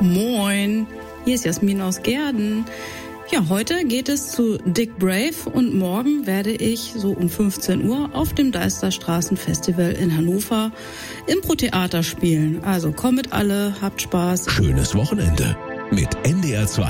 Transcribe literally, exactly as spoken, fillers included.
Moin, hier ist Jasmin aus Gehrden. Ja, heute geht es zu Dick Brave und morgen werde ich so um fünfzehn Uhr auf dem Deisterstraßenfestival in Hannover Impro-Theater spielen. Also kommt alle, habt Spaß. Schönes Wochenende mit N D R zwei.